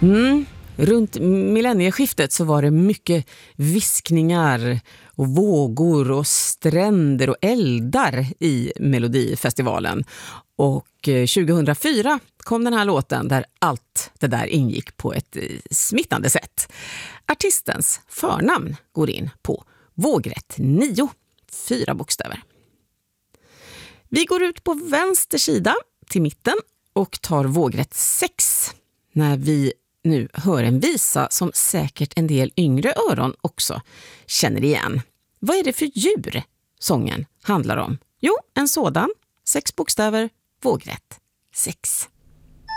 Runt millennieskiftet så var det mycket viskningar och vågor och stränder och eldar i Melodifestivalen. Och 2004 kom den här låten där allt det där ingick på ett smittande sätt. Artistens förnamn går in på vågrätt 9, 4 bokstäver. Vi går ut på vänster sida till mitten och tar vågrätt 6 när vi nu hör en visa som säkert en del yngre öron också känner igen. Vad är det för djur sången handlar om? Jo, en sådan. 6 bokstäver, vågrätt 6.